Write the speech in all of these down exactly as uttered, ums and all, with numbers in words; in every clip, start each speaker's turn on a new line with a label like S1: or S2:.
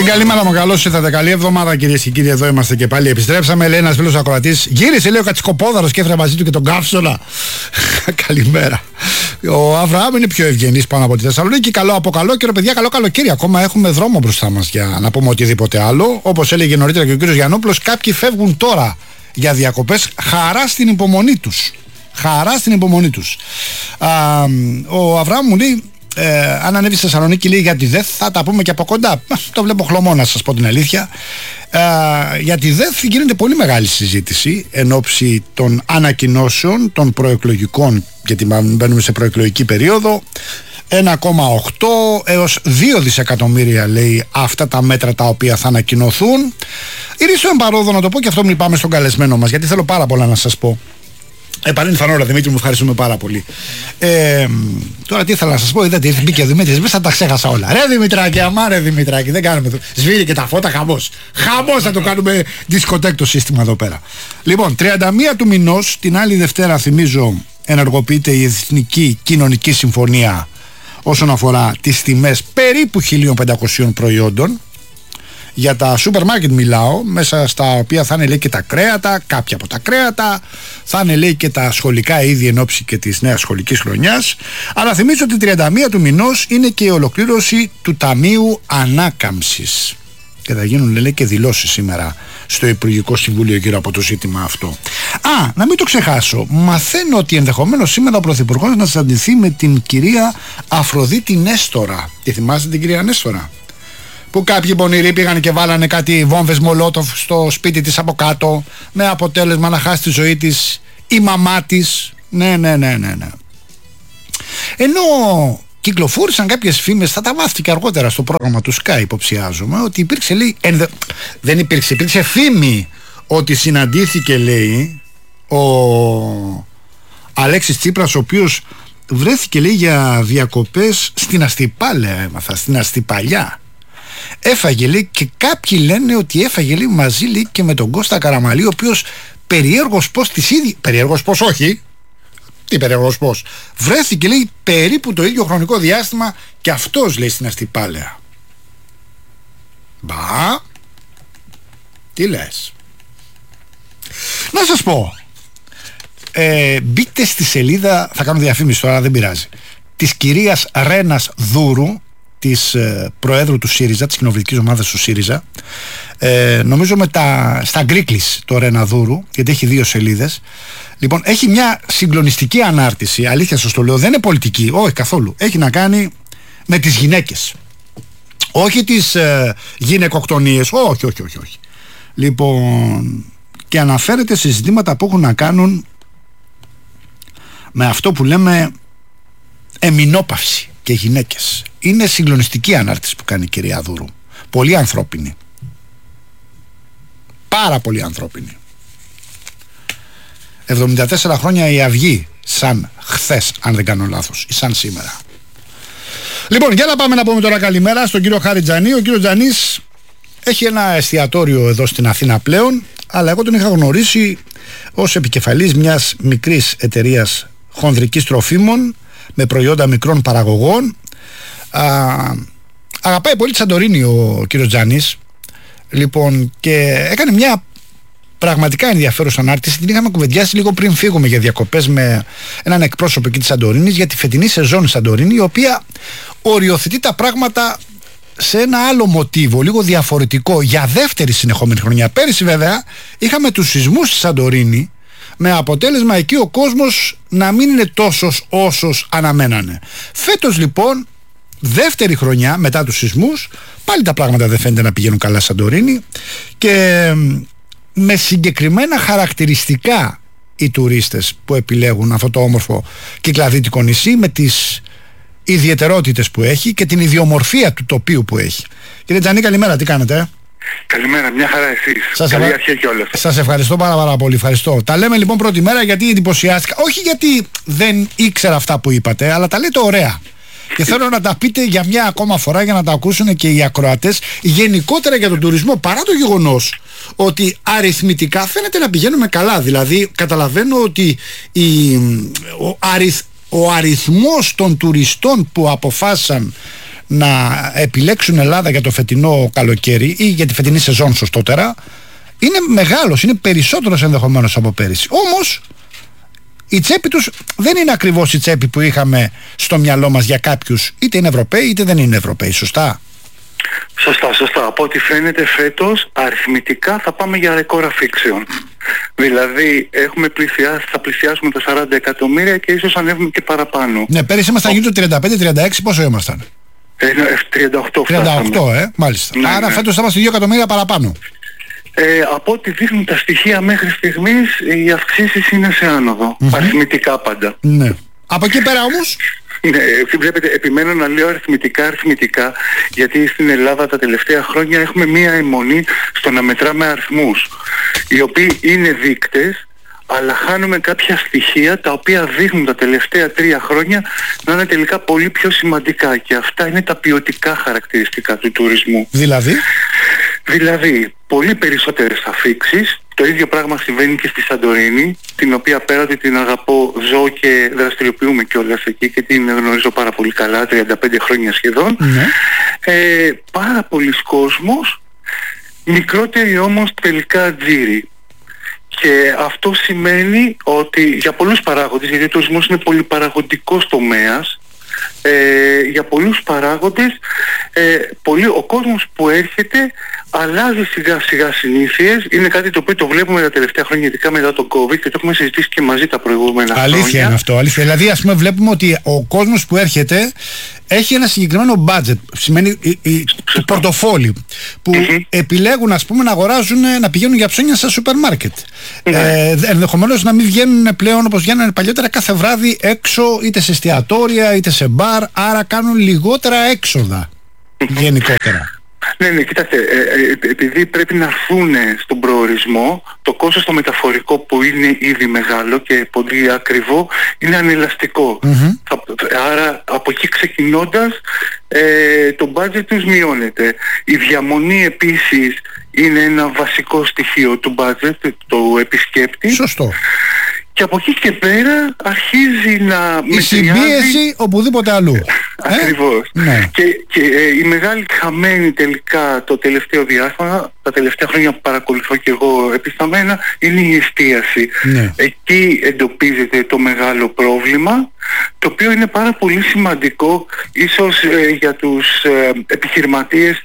S1: Καλημέρα μου, καλώς ήρθατε. Καλή εβδομάδα κυρίες και κύριοι. Εδώ είμαστε και πάλι. Επιστρέψαμε. Λέει ένας φίλος ακροατής. Γύρισε, λέει ο Κατσικοπόδαρος και έφερε μαζί του και τον Καύσωνα. Καλημέρα. Ο Αβραάμ είναι πιο ευγενής πάνω από τη Θεσσαλονίκη. Καλό από καλό καιρό, παιδιά. Καλό καλοκαίρι. Ακόμα έχουμε δρόμο μπροστά μας για να πούμε οτιδήποτε άλλο. Όπως έλεγε νωρίτερα και ο κύριος Γιαννόπουλος, κάποιοι φεύγουν τώρα για διακοπές. Χαρά στην υπομονή τους. Χαρά στην υπομονή τους. Α, ο Αβραάμ μου λέει. Ε, αν ανέβει στη Θεσσαλονίκη, λέει, γιατί ΔΕΘ, θα τα πούμε και από κοντά. Το βλέπω χλωμό, να σας πω την αλήθεια. Ε, για τη ΔΕΘ γίνεται πολύ μεγάλη συζήτηση εν ώψη των ανακοινώσεων των προεκλογικών, γιατί μπαίνουμε σε προεκλογική περίοδο. ένα κόμμα οκτώ έως δύο δισεκατομμύρια, λέει, αυτά τα μέτρα τα οποία θα ανακοινωθούν. Ηρίστο εμπαρόδο να το πω, και αυτό μην πάμε στον καλεσμένο μας, γιατί θέλω πάρα πολλά να σας πω. Επανήλθαν όλα, Δημήτρη, μου ευχαριστούμε πάρα πολύ. Ε, τώρα τι ήθελα να σας πω, είδατε, μπήκε ο Δημήτρης, μέσα τα ξέχασα όλα. Ρε Δημητράκη, αμά ρε Δημητράκη, δεν κάνουμε το. Σβήνει και τα φώτα, χαμός. Χαμός θα το κάνουμε δισκοτέκ το σύστημα εδώ πέρα. Λοιπόν, τριάντα μία του μηνός, την άλλη Δευτέρα, θυμίζω, ενεργοποιείται η Εθνική Κοινωνική Συμφωνία όσον αφορά τις τιμές περίπου χίλια πεντακόσια προϊόντων. Για τα σούπερ μάρκετ μιλάω, μέσα στα οποία θα είναι, λέει, και τα κρέατα, κάποια από τα κρέατα, θα είναι, λέει, και τα σχολικά είδη εν ώψη και της νέας σχολικής χρονιάς. Αλλά θυμίζω ότι τριάντα μία του μηνός είναι και η ολοκλήρωση του Ταμείου Ανάκαμψης. Και θα γίνουν, λέει, και δηλώσεις σήμερα στο Υπουργικό Συμβούλιο γύρω από το ζήτημα αυτό. Α, να μην το ξεχάσω, μαθαίνω ότι ενδεχομένως σήμερα ο Πρωθυπουργός να συναντηθεί με την κυρία Αφροδίτη Νέστορα. Και θυμάστε την κυρία Νέστορα, που κάποιοι πονηροί πήγαν και βάλανε κάτι βόμβες μολότοφ στο σπίτι της από κάτω, με αποτέλεσμα να χάσει τη ζωή της η μαμά της. Ναι, ναι, ναι, ναι, ναι. Ενώ κυκλοφόρησαν κάποιες φήμες, θα τα μάθει αργότερα στο πρόγραμμα του Sky, υποψιάζομαι, ότι υπήρξε, λέει, ενδε... δεν υπήρξε, υπήρξε φήμη ότι συναντήθηκε, λέει, ο Αλέξης Τσίπρας, ο οποίος βρέθηκε, λέει, για διακοπές στην Αστυπάλαια, έμαθα, στην Αστυπαλιά. Έφαγε, λέει, και κάποιοι λένε ότι έφαγε, λέει, μαζί, λέει, και με τον Κώστα Καραμανλή, ο οποίος περίεργος πως της ίδιας, περίεργος πως όχι, τι περίεργος πως, βρέθηκε, λέει, περίπου το ίδιο χρονικό διάστημα και αυτός, λέει, στην Αστυπάλαια. Μπα, τι λες. Να σας πω, ε, μπείτε στη σελίδα, θα κάνω διαφήμιση τώρα, δεν πειράζει, της κυρίας Ρένας Δούρου, της ε, Προέδρου του ΣΥΡΙΖΑ, της κοινοβουλευτικής ομάδας του ΣΥΡΙΖΑ, ε, νομίζω με τα, στα γκρίκλις το Ρεναδούρου, γιατί έχει δύο σελίδες. Λοιπόν, έχει μια συγκλονιστική ανάρτηση, αλήθεια σας το λέω, δεν είναι πολιτική, όχι καθόλου, έχει να κάνει με τις γυναίκες, όχι τις ε, γυναικοκτονίες, όχι, όχι, όχι, όχι. Λοιπόν, και αναφέρεται σε ζητήματα που έχουν να κάνουν με αυτό που λέμε εμεινόπαυση και γυναίκες. Είναι συγκλονιστική ανάρτηση που κάνει η κυρία Δούρου. Πολύ ανθρώπινη. Πάρα πολύ ανθρώπινη. εβδομήντα τέσσερα χρόνια η Αυγή, σαν χθες, αν δεν κάνω λάθος, ή σαν σήμερα. Λοιπόν, για να πάμε να πούμε τώρα καλημέρα στον κύριο Χάρη Τζανή. Ο κύριος Τζανής έχει ένα εστιατόριο εδώ στην Αθήνα πλέον, αλλά εγώ τον είχα γνωρίσει ως επικεφαλής μιας μικρής εταιρείας χονδρικής τροφίμων με προϊόντα μικρών παραγωγών. Α, αγαπάει πολύ τη Σαντορίνη ο κύριος Τζανής. Λοιπόν, και έκανε μια πραγματικά ενδιαφέρουσα ανάρτηση. Την είχαμε κουβεντιάσει λίγο πριν φύγουμε για διακοπές με έναν εκπρόσωπο εκεί της Σαντορίνης για τη φετινή σεζόν Σαντορίνη, η οποία οριοθετεί τα πράγματα σε ένα άλλο μοτίβο, λίγο διαφορετικό, για δεύτερη συνεχόμενη χρονιά. Πέρυσι βέβαια είχαμε τους σεισμούς στη Σαντορίνη, με αποτέλεσμα εκεί ο κόσμος να μην είναι τόσος όσος αναμένανε. Φέτος λοιπόν, δεύτερη χρονιά μετά τους σεισμούς, πάλι τα πράγματα δεν φαίνεται να πηγαίνουν καλά στη Σαντορίνη, και με συγκεκριμένα χαρακτηριστικά οι τουρίστες που επιλέγουν αυτό το όμορφο κυκλαδίτικο νησί, με τις ιδιαιτερότητες που έχει και την ιδιομορφία του τοπίου που έχει. Κύριε Τζανή, καλημέρα, τι κάνετε?
S2: Καλημέρα, μια χαρά εσείς.
S1: Σας
S2: Καλή
S1: ευχα...
S2: αρχή και όλες.
S1: Σας ευχαριστώ πάρα, πάρα πολύ, ευχαριστώ. Τα λέμε λοιπόν πρώτη μέρα γιατί εντυπωσιάστηκα, όχι γιατί δεν ήξερα αυτά που είπατε, αλλά τα λέτε ωραία. Και θέλω να τα πείτε για μια ακόμα φορά για να τα ακούσουν και οι ακροατές γενικότερα για τον τουρισμό, παρά το γεγονός ότι αριθμητικά φαίνεται να πηγαίνουμε καλά. Δηλαδή καταλαβαίνω ότι η, ο, αριθ, ο αριθμός των τουριστών που αποφάσισαν να επιλέξουν Ελλάδα για το φετινό καλοκαίρι ή για τη φετινή σεζόν σωστότερα είναι μεγάλος, είναι περισσότερος ενδεχομένως από πέρυσι. Όμως η τσέπη τους δεν είναι ακριβώς η τσέπη που είχαμε στο μυαλό μας για κάποιους, είτε είναι Ευρωπαίοι είτε δεν είναι Ευρωπαίοι, σωστά?
S2: Σωστά, σωστά. Από ό,τι φαίνεται φέτος αριθμητικά θα πάμε για ρεκόρ αφήξεων. Δηλαδή έχουμε πλησιάσει, θα πλησιάσουμε τα σαράντα εκατομμύρια και ίσως ανέβουμε και παραπάνω.
S1: Ναι, πέρυσι ήμασταν γύρω τριάντα πέντε τριάντα έξι, πόσο ήμασταν?
S2: Ε, τριάντα οκτώ
S1: τριάντα οκτώ, ε, μάλιστα.
S2: Ναι,
S1: Άρα
S2: ναι.
S1: φέτος θα είμαστε δύο εκατομμύρια παραπάνω.
S2: Ε, από ό,τι δείχνουν τα στοιχεία μέχρι στιγμής, οι αυξήσεις είναι σε άνοδο. Mm-hmm. Αριθμητικά πάντα.
S1: Ναι. Από εκεί πέρα όμως...
S2: Ναι, βλέπετε, επιμένω να λέω αριθμητικά, αριθμητικά, γιατί στην Ελλάδα τα τελευταία χρόνια έχουμε μία αιμονή στο να μετράμε αριθμούς, οι οποίοι είναι δείκτες, αλλά χάνουμε κάποια στοιχεία τα οποία δείχνουν τα τελευταία τρία χρόνια να είναι τελικά πολύ πιο σημαντικά, και αυτά είναι τα ποιοτικά χαρακτηριστικά του τουρισμού.
S1: Δηλαδή?
S2: Δηλαδή, πολύ περισσότερες αφήξεις. Το ίδιο πράγμα συμβαίνει και στη Σαντορίνη, την οποία πέρα ότι την αγαπώ, ζω και δραστηριοποιούμε κιόλας εκεί και την γνωρίζω πάρα πολύ καλά, τριάντα πέντε χρόνια σχεδόν.
S1: Ναι.
S2: Ε, πάρα πολλοί κόσμος, μικρότεροι όμως τελικά τζίροι. Και αυτό σημαίνει ότι για πολλούς παράγοντες, γιατί ο τουρισμός είναι πολυπαραγοντικός τομέας, ε, για πολλούς παράγοντες, ε, πολύ, ο κόσμος που έρχεται αλλάζει σιγά σιγά συνήθειες. Είναι κάτι το οποίο το βλέπουμε τα τελευταία χρόνια, ειδικά μετά τον COVID, και το έχουμε συζητήσει και μαζί τα προηγούμενα χρόνια.
S1: Αλήθεια είναι αυτό, αλήθεια. Δηλαδή, ας πούμε, βλέπουμε ότι ο κόσμος που έρχεται έχει ένα συγκεκριμένο budget, σημαίνει η, η, η πορτοφόλι, που mm-hmm. επιλέγουν, ας πούμε, να αγοράζουν, να πηγαίνουν για ψώνια στα σούπερ μάρκετ. Mm-hmm. Ε, ενδεχομένως να μην βγαίνουν πλέον όπως βγαίνουν παλιότερα κάθε βράδυ έξω, είτε σε εστιατόρια είτε σε μπαρ, άρα κάνουν λιγότερα έξοδα mm-hmm. γενικότερα.
S2: Ναι, ναι, κοιτάξτε, ε, ε, επειδή πρέπει να έρθουν στον προορισμό, το κόστος το μεταφορικό, που είναι ήδη μεγάλο και πολύ ακριβό, είναι ανελαστικό. Mm-hmm. Θα, άρα από εκεί ξεκινώντας, ε, το budget τους μειώνεται. Η διαμονή επίσης είναι ένα βασικό στοιχείο του budget, του επισκέπτη.
S1: Σωστό.
S2: Και από εκεί και πέρα αρχίζει να
S1: η συμπίεση οπουδήποτε αλλού.
S2: Ακριβώς.
S1: Ε? Ναι.
S2: Και, και ε, η μεγάλη χαμένη τελικά το τελευταίο διάστημα, τα τελευταία χρόνια που παρακολουθώ και εγώ επισταμένα, είναι η εστίαση. Ναι. Εκεί εντοπίζεται το μεγάλο πρόβλημα, το οποίο είναι πάρα πολύ σημαντικό ίσως ε, για τους ε, επιχειρηματίες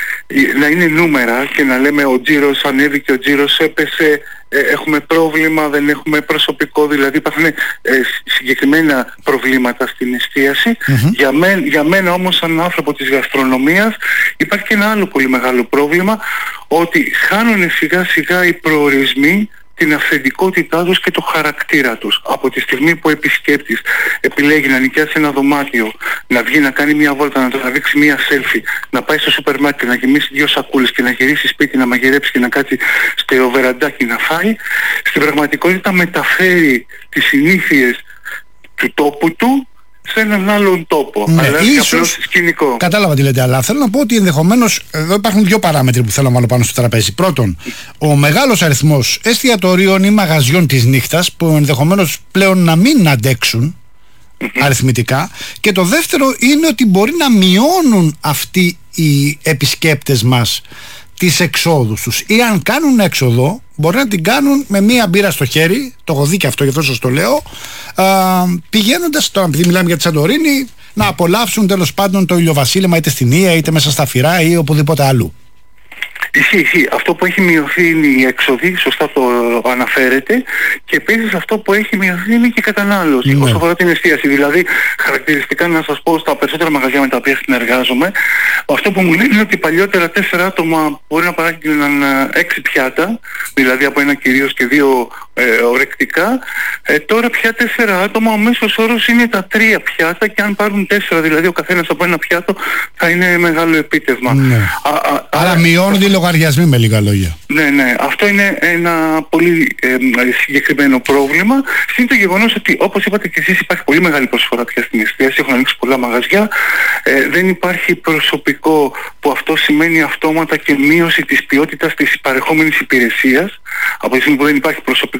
S2: να είναι νούμερα και να λέμε ο τζίρος ανέβηκε, ο τζίρος έπεσε, ε, έχουμε πρόβλημα, δεν έχουμε προσωπικό, δηλαδή υπάρχουν ε, συγκεκριμένα προβλήματα στην εστίαση. Mm-hmm. Για, μέ, για μένα όμως σαν άνθρωπο της γαστρονομίας υπάρχει και ένα άλλο πολύ μεγάλο πρόβλημα, ότι χάνουν σιγά σιγά οι προορισμοί την αυθεντικότητά τους και το χαρακτήρα τους. Από τη στιγμή που ο επισκέπτης επιλέγει να νοικιάσει ένα δωμάτιο, να βγει να κάνει μια βόλτα, να τραβήξει μια selfie, να πάει στο σούπερ μάρκετ, να γεμίσει δύο σακούλες και να γυρίσει σπίτι, να μαγειρέψει και να κάτσει στο βεραντάκι να φάει, στην πραγματικότητα μεταφέρει τις συνήθειες του τόπου του σε έναν άλλον τόπο.
S1: Ναι,
S2: αλλά
S1: ίσως,
S2: απλώς σκηνικό.
S1: Κατάλαβα τι λέτε, αλλά θέλω να πω ότι ενδεχομένως εδώ υπάρχουν δύο παράμετροι που θέλω να βάλω πάνω στο τραπέζι. Πρώτον, ο μεγάλος αριθμός εστιατορίων ή μαγαζιών της νύχτας που ενδεχομένως πλέον να μην αντέξουν mm-hmm. αριθμητικά, και το δεύτερο είναι ότι μπορεί να μειώνουν αυτοί οι επισκέπτες μας τις εξόδους τους, ή αν κάνουν έξοδο μπορεί να την κάνουν με μία μπύρα στο χέρι, το έχω δει και αυτό, γι' αυτό σας το λέω, α, πηγαίνοντας, τώρα επειδή μιλάμε για τη Σαντορίνη, να απολαύσουν τέλος πάντων το ηλιοβασίλεμα είτε στην Ία είτε μέσα στα Φυρά ή οπουδήποτε αλλού.
S2: Ισχύει, ισχύει. Αυτό που έχει μειωθεί είναι η έξοδη, σωστά το αναφέρετε, και επίσης αυτό που έχει μειωθεί είναι και η κατανάλωση. Ναι. Όσο αφορά την εστίαση, δηλαδή χαρακτηριστικά να σας πω στα περισσότερα μαγαζιά με τα οποία συνεργάζομαι, αυτό που μου λένε είναι ότι παλιότερα τέσσερα άτομα μπορεί να παράγγειλαν έξι πιάτα, δηλαδή από ένα κυρίως και δύο ε, ορεκτικά. Ε, τώρα πια τέσσερα άτομα, ο μέσος όρος είναι τα τρία πιάτα, και αν πάρουν τέσσερα, δηλαδή ο καθένας από ένα πιάτο, θα είναι μεγάλο επίτευγμα. Ναι. Α, α,
S1: Άρα μειώνονται οι λογαριασμοί, με λίγα λόγια.
S2: Ναι, ναι. Αυτό είναι ένα πολύ ε, συγκεκριμένο πρόβλημα. Είναι το γεγονός ότι, όπως είπατε και εσείς, υπάρχει πολύ μεγάλη προσφορά πια στην εστίαση. Έχουν ανοίξει πολλά μαγαζιά. Ε, δεν υπάρχει προσωπικό, που αυτό σημαίνει αυτόματα και μείωση της ποιότητας της παρεχόμενης υπηρεσίας. Από τη στιγμή που δεν υπάρχει προσωπικό,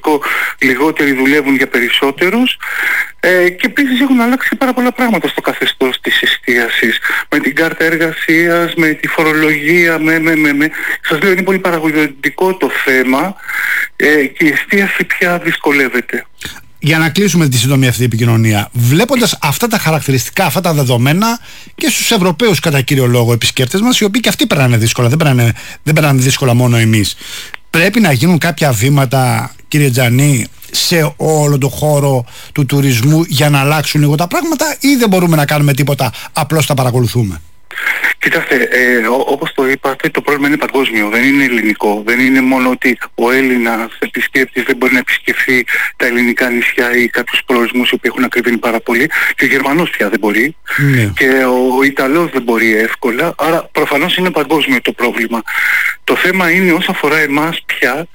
S2: προσωπικό, λιγότεροι δουλεύουν για περισσότερους, ε, και επίσης έχουν αλλάξει πάρα πολλά πράγματα στο καθεστώς της εστίασης, με την κάρτα εργασίας, με τη φορολογία, με, με, με, με. Σας λέω, είναι πολύ παραγωγικό το θέμα, ε, και η εστίαση πια δυσκολεύεται.
S1: Για να κλείσουμε τη σύντομη αυτή επικοινωνία, βλέποντας αυτά τα χαρακτηριστικά, αυτά τα δεδομένα και στους Ευρωπαίους κατά κύριο λόγο επισκέπτες μας, οι οποίοι και αυτοί περνάνε δύσκολα, δεν περνάνε, δεν περνάνε δύσκολα μόνο εμείς, πρέπει να γίνουν κάποια βήματα, κύριε Τζανί, σε όλο το χώρο του τουρισμού για να αλλάξουν λίγο τα πράγματα, ή δεν μπορούμε να κάνουμε τίποτα, απλώς τα παρακολουθούμε?
S2: Κοιτάξτε, ε, ό, όπως το είπατε, το πρόβλημα είναι παγκόσμιο, δεν είναι ελληνικό. Δεν είναι μόνο ότι ο Έλληνας επισκέπτης δεν μπορεί να επισκεφθεί τα ελληνικά νησιά ή κάποιους προορισμούς που έχουν ακριβήνει πάρα πολύ, και ο Γερμανός πια δεν μπορεί, ναι. Και ο, ο Ιταλός δεν μπορεί εύκολα, άρα προφανώς είναι παγκόσμιο το πρόβλημα. Το θέμα είναι, όσο αφορά εμάς πια,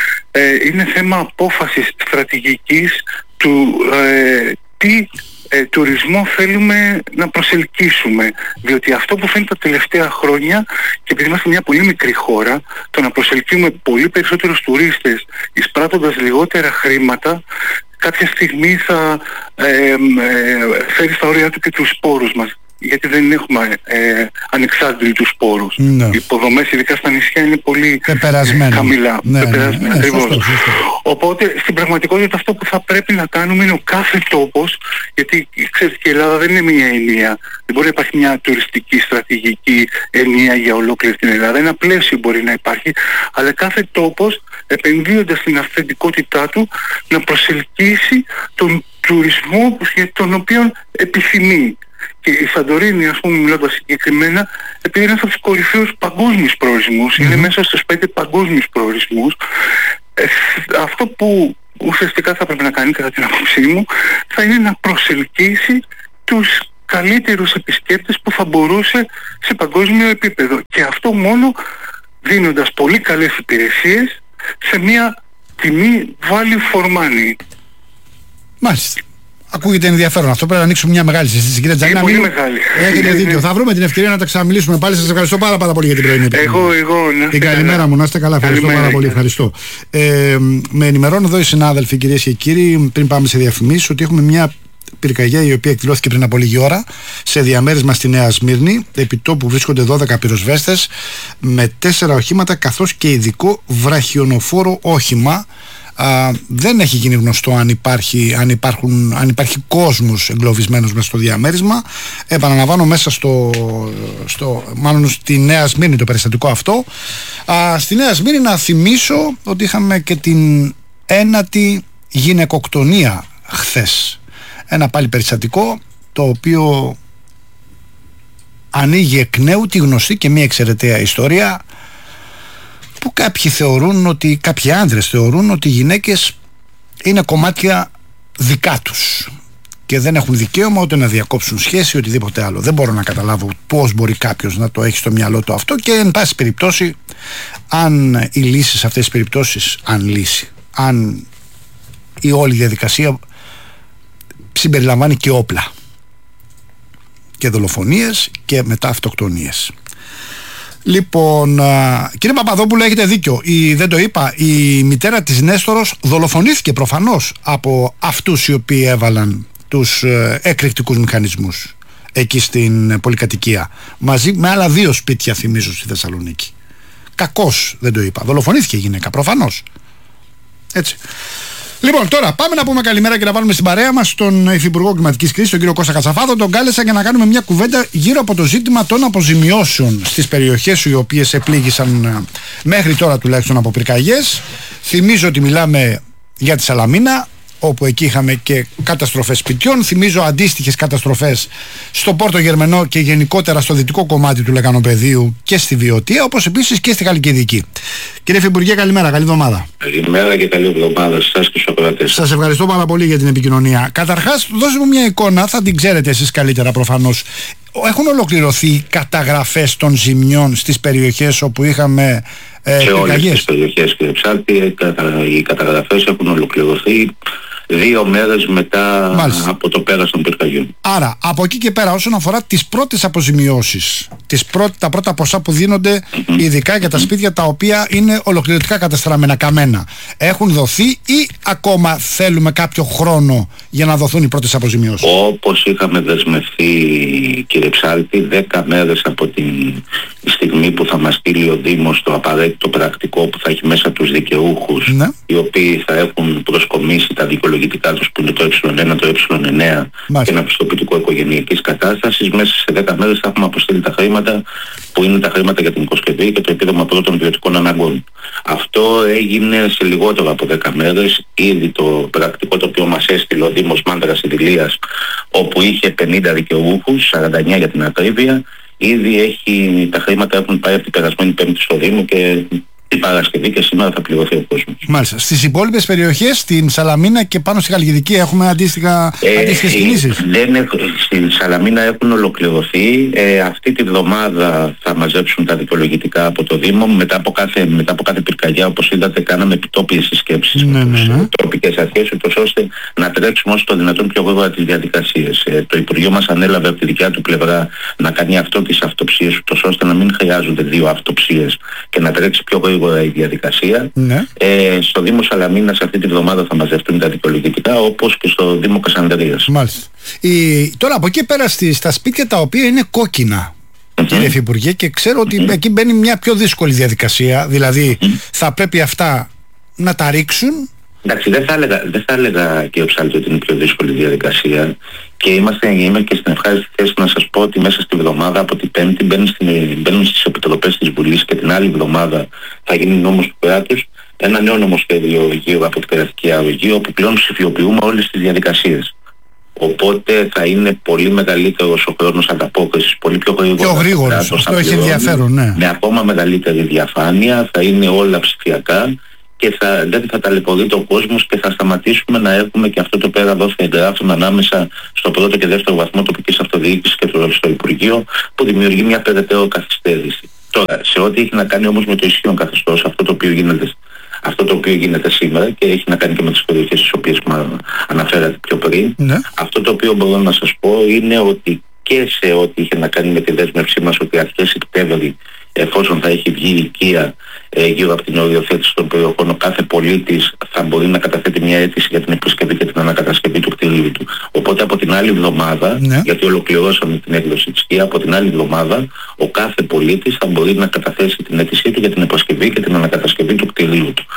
S2: ε, είναι θέμα απόφασης στρατηγικής του ε, τι Ε, τουρισμό θέλουμε να προσελκύσουμε, διότι αυτό που φαίνεται τα τελευταία χρόνια, και επειδή είμαστε μια πολύ μικρή χώρα, το να προσελκύουμε πολύ περισσότερους τουρίστες εισπράττοντας λιγότερα χρήματα, κάποια στιγμή θα ε, ε, φέρει στα όρια του και τους σπόρους μας, γιατί δεν έχουμε ε, ανεξάντλητους σπόρους. Ναι. Οι υποδομές, ειδικά στα νησιά, είναι πολύ χαμηλά.
S1: Ναι,
S2: πεπερασμένα,
S1: ναι, ναι,
S2: ακριβώς.
S1: Σωστό, σωστό.
S2: Οπότε στην πραγματικότητα αυτό που θα πρέπει να κάνουμε είναι ο κάθε τόπος, γιατί ξέρετε και η Ελλάδα δεν είναι μια ενιαία, δεν μπορεί να υπάρχει μια τουριστική στρατηγική ενιαία για ολόκληρη την Ελλάδα. Ένα πλαίσιο μπορεί να υπάρχει, αλλά κάθε τόπος, επενδύοντας στην αυθεντικότητά του, να προσελκύσει τον τουρισμό για τον οποίο επιθυμεί. Και η Σαντορίνη, ας πούμε, μιλώντας συγκεκριμένα, επειδή είναι ένας από τους κορυφαίους παγκόσμιους προορισμούς, mm-hmm. είναι μέσα στους πέντε παγκόσμιους προορισμούς, ε, αυτό που ουσιαστικά θα πρέπει να κάνει, κατά την άποψή μου, θα είναι να προσελκύσει τους καλύτερους επισκέπτες που θα μπορούσε σε παγκόσμιο επίπεδο. Και αυτό μόνο δίνοντας πολύ καλές υπηρεσίες σε μια τιμή value for money.
S1: Μάλιστα. Ακούγεται ενδιαφέρον αυτό. Πρέπει να ανοίξουμε μια μεγάλη συζήτηση. Κύριε Τζανί,
S2: είναι πολύ μεγάλη.
S1: Έχετε δίκιο. Θα βρούμε την ευκαιρία να τα ξαναμιλήσουμε πάλι. Σας ευχαριστώ πάρα, πάρα πολύ για την πρωινή επικοινωνία.
S2: Εγώ, εγώ. Να
S1: την καλημέρα καλά. Μου, να είστε καλά. Ευχαριστώ καλημέρα, πάρα πολύ. Ευχαριστώ. Ε, με ενημερώνω εδώ οι συνάδελφοι, κυρίες και κύριοι, πριν πάμε σε διαφημίσεις, ότι έχουμε μια πυρκαγιά η οποία εκδηλώθηκε πριν από λίγη ώρα σε διαμέρισμα στη Νέα Σμύρνη. Επί τόπου βρίσκονται δώδεκα πυροσβέστες με τέσσερα οχήματα καθώς και ειδικό βραχιονοφόρο όχημα. Α, δεν έχει γίνει γνωστό αν υπάρχει, αν υπάρχουν, αν υπάρχει κόσμος εγκλωβισμένος μέσα στο διαμέρισμα. Επαναλαμβάνω, μέσα στο, στο μάλλον στη Νέα Σμύρνη το περιστατικό αυτό. Α, στη Νέα Σμύρνη να θυμίσω ότι είχαμε και την ένατη γυναικοκτονία χθες. Ένα πάλι περιστατικό το οποίο ανοίγει εκ νέου τη γνωστή και μια εξαιρεταία ιστορία, που κάποιοι θεωρούν ότι, κάποιοι άντρες θεωρούν ότι οι γυναίκες είναι κομμάτια δικά τους και δεν έχουν δικαίωμα ούτε να διακόψουν σχέση οτιδήποτε άλλο. Δεν μπορώ να καταλάβω πώς μπορεί κάποιος να το έχει στο μυαλό του αυτό, και εν πάση περιπτώσει, αν η λύση σε αυτές τις περιπτώσεις, αν λύση, αν η όλη διαδικασία συμπεριλαμβάνει και όπλα και δολοφονίες και μετά αυτοκτονίες. Λοιπόν, κύριε Παπαδόπουλο, έχετε δίκιο. Η, δεν το είπα, η μητέρα της Νέστορος δολοφονήθηκε προφανώς από αυτούς οι οποίοι έβαλαν τους ε, εκρηκτικούς μηχανισμούς εκεί στην πολυκατοικία, μαζί με άλλα δύο σπίτια, θυμίζω, στη Θεσσαλονίκη. Κακώς δεν το είπα. Δολοφονήθηκε η γυναίκα, προφανώς. Έτσι. Λοιπόν, τώρα πάμε να πούμε καλημέρα και να βάλουμε στην παρέα μας τον Υφυπουργό Κλιματικής Κρίσης, τον κύριο Κώστα Κατσαφάδο. Τον κάλεσα για να κάνουμε μια κουβέντα γύρω από το ζήτημα των αποζημιώσεων στις περιοχές οι οποίες επλήγησαν μέχρι τώρα τουλάχιστον από πυρκαγιές. Θυμίζω ότι μιλάμε για τη Σαλαμίνα, όπου εκεί είχαμε και καταστροφές σπιτιών. Θυμίζω αντίστοιχες καταστροφές στο Πόρτο Γερμενό και γενικότερα στο δυτικό κομμάτι του Λεκανοπεδίου και στη Βιωτία, όπως επίσης και στη Χαλκιδική. Κύριε Υφυπουργέ, καλημέρα, καλή εβδομάδα.
S3: Καλημέρα και καλή εβδομάδα σε εσάς και στους ακροατές.
S1: Σας ευχαριστώ πάρα πολύ για την επικοινωνία. Καταρχάς, δώστε μου μια εικόνα, θα την ξέρετε εσείς καλύτερα προφανώς. Έχουν ολοκληρωθεί καταγραφές των ζημιών στις περιοχές όπου είχαμε ε,
S3: σε
S1: πυρκαγιές?
S3: όλες τις περιοχές, κύριε Ψάλτη, οι καταγραφές έχουν ολοκληρωθεί. δύο μέρες μετά
S1: Μάλιστα.
S3: από το πέρας των πυρκαγιών.
S1: Άρα, από εκεί και πέρα, όσον αφορά τις πρώτες αποζημιώσεις, τις πρώτ, τα πρώτα ποσά που δίνονται, mm-hmm. ειδικά για τα σπίτια τα οποία είναι ολοκληρωτικά καταστραμμένα, καμένα, έχουν δοθεί ή ακόμα θέλουμε κάποιο χρόνο για να δοθούν οι πρώτες αποζημιώσεις?
S3: Όπως είχαμε δεσμευθεί, κύριε Ψάλτη, δέκα μέρες από την στιγμή που θα μας στείλει ο Δήμος το απαραίτητο πρακτικό που θα έχει μέσα τους δικαιούχους, ναι. οι οποίοι θα έχουν προσκομίσει τα δικαιολογητικά τους που είναι το ε ένα, το ε εννέα και ένα πιστοποιητικό οικογενειακής κατάστασης, μέσα σε δέκα μέρες θα έχουμε αποστείλει τα χρήματα που είναι τα χρήματα για την οικοσκευή και το επίδομα πρώτων βιωτικών αναγκών. Αυτό έγινε σε λιγότερο από δέκα μέρες. Ήδη το πρακτικό το οποίο μας έστειλε ο Δήμος Μάντρας Ιδηλίας, όπου είχε πενήντα δικαιούχους, σαράντα εννέα για την ακρίβεια, ήδη έχει, τα χρήματα έχουν πάει από την περασμένη Πέμπτη στο Δήμο και την Παρασκευή και σήμερα θα πληρωθεί ο κόσμος.
S1: Μάλιστα. Στις υπόλοιπες περιοχές, στην Σαλαμίνα και πάνω στη Χαλκιδική, έχουμε αντίστοιχα, ε, αντίστοιχες ε, κινήσεις?
S3: Δεν έχουν, στην Σαλαμίνα έχουν ολοκληρωθεί. Ε, αυτή τη βδομάδα θα μαζέψουν τα δικαιολογητικά από το Δήμο. Μετά από κάθε, μετά από κάθε πυρκαγιά, όπως είδατε, κάναμε επιτόπιες συσκέψεις ναι, με τις ναι, ναι. τοπικές αρχές, ούτως ώστε να τρέξουμε όσο το δυνατόν πιο γρήγορα τις διαδικασίες. Ε, το Υπουργείο μας ανέλαβε από τη δικιά του πλευρά να κάνει αυτό τις αυτοψίες, ούτως ώστε να μην χρειάζονται δύο αυτοψίες και να τρέξει πιο γρήγορα η διαδικασία. Ναι. Ε, στο Δήμο Σαλαμίνας αυτή τη βδομάδα θα μαζευτούν τα δικαιολογητικά, όπως και στο Δήμο Κασανδρίας.
S1: Μάλιστα. Η... Τώρα από εκεί πέρα στη, στα σπίτια τα οποία είναι κόκκινα, mm-hmm. κύριε Υφυπουργέ, και ξέρω ότι mm-hmm. εκεί μπαίνει μια πιο δύσκολη διαδικασία, δηλαδή mm-hmm. θα πρέπει αυτά να τα ρίξουν.
S3: Εντάξει, δεν θα έλεγα, δεν θα έλεγα κύριε Ψάλτη ότι είναι πιο δύσκολη διαδικασία και είμαστε, είμαι και στην ευχάριστη θέση να σας πω ότι μέσα στη βδομάδα από την Πέμπτη μπαίνουν, στην, μπαίνουν στις επιτροπές της Βουλής και την άλλη βδομάδα θα γίνει νόμος του κράτους ένα νέο νομοσχέδιο γύρω από την κρατική αρρωγή, όπου πλέον ψηφιοποιούμε όλες τις διαδικασίες. Οπότε θα είναι πολύ μεγαλύτερος ο χρόνος ανταπόκρισης, πολύ πιο γρήγορα.
S1: Πιο γρήγορος, αυτό έχει ενδιαφέρον, ναι.
S3: Με ακόμα μεγαλύτερη διαφάνεια, θα είναι όλα ψηφιακά και θα, δεν θα ταλαιπωρείται ο κόσμος και θα σταματήσουμε να έχουμε και αυτό το πέρα δόθε εγγράφων ανάμεσα στο πρώτο και δεύτερο βαθμό τοπικής αυτοδιοίκησης και το, στο Υπουργείο, που δημιουργεί μια περαιτέρω καθυστέρηση. Τώρα, σε ό,τι έχει να κάνει όμως με το ισχύον καθεστώς, αυτό το οποίο γίνεται, αυτό το οποίο γίνεται σήμερα και έχει να κάνει και με τις περιοχές τις οποίες αναφέρατε πιο πριν, ναι. Αυτό το οποίο μπορώ να σας πω είναι ότι και σε ό,τι είχε να κάνει με τη δέσμευσή μας ότι αρχές Σεπτέμβρη, εφόσον θα έχει βγει η οικία ε, γύρω από την οριοθέτηση των περιοχών, ο κάθε πολίτης θα μπορεί να καταθέτει μια αίτηση για την επισκευή και την ανακατασκευή του κτηρίου του. Οπότε από την άλλη εβδομάδα, ναι. γιατί ολοκληρώσαμε την έκδοση της οικία, από την άλλη εβδομάδα ο κάθε πολίτης θα μπορεί να καταθέσει την αίτησή του για την επισκευή και την ανακατασκευή του κτηρίου του.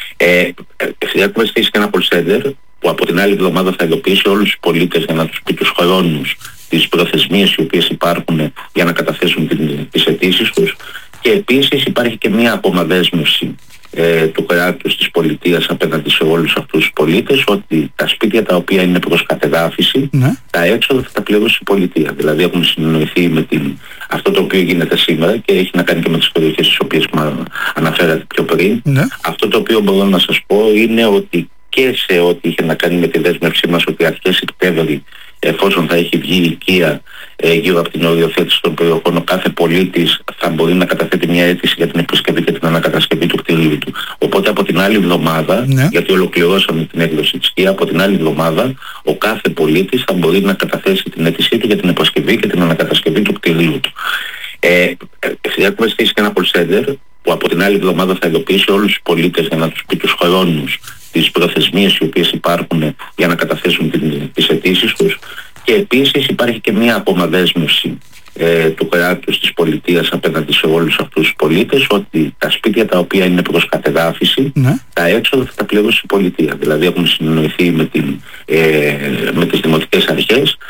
S3: Ε, έχουμε στήσει και ένα call center που από την άλλη εβδομάδα θα ειδοποιήσει όλους τους πολίτες για να τους πει τους χρόνους, τις προθεσμίες οι οποίες υπάρχουν για να καταθέσουν την, τις αιτήσεις τους, και επίσης υπάρχει και μία ακόμα δέσμευση ε, του κράτους της πολιτείας απέναντι σε όλους αυτούς τους πολίτες, ότι τα σπίτια τα οποία είναι προς κατεδάφιση, ναι. τα έξοδα θα τα πληρώσει η πολιτεία. Δηλαδή έχουν συνεννοηθεί με την, αυτό το οποίο γίνεται σήμερα και έχει να κάνει και με τις περιοχές τις οποίες αναφέρατε πιο πριν. Ναι. Αυτό το οποίο μπορώ να σας πω είναι ότι και σε ό,τι είχε να κάνει με τη δέσμευσή μας ότι αρχές Σεπτέμβρη, εφόσον θα έχει βγει η οικία ε, γύρω από την οριοθέτηση των περιοχών, ο κάθε πολίτης θα μπορεί να καταθέτει μια αίτηση για την επισκευή και την ανακατασκευή του κτηρίου του. Οπότε από την άλλη εβδομάδα, ναι. γιατί ολοκληρώσαμε την έκδοση της οικία, από την άλλη εβδομάδα ο κάθε πολίτης θα μπορεί να καταθέσει την αίτησή του για την επισκευή και την ανακατασκευή του κτηρίου του. Ε, έχουμε στήσει και ένα call center που από την άλλη εβδομάδα θα ειδοποιήσει όλους τους πολίτες για να τους πει τους χρόνους, τις προθεσμίες οι οποίες υπάρχουν για να καταθέσουν την, τις αιτήσεις τους, και επίσης υπάρχει και μία ακόμα δέσμευση ε, του κράτους της πολιτείας απέναντι σε όλους αυτούς τους πολίτες, ότι τα σπίτια τα οποία είναι προς κατεδάφιση, ναι. τα έξοδα θα τα πληρώσει η πολιτεία. Δηλαδή έχουν συνεννοηθεί με, την, ε, με τις δημοτικές αρχές